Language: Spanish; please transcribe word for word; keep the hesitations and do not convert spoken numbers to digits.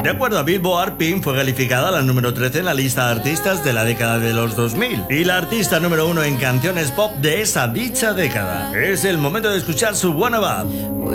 De acuerdo a Billboard, Pink fue calificada la número trece en la lista de artistas de la década de los dos mil y la artista número uno en canciones pop de esa dicha década. Es el momento de escuchar su Wanna Bad.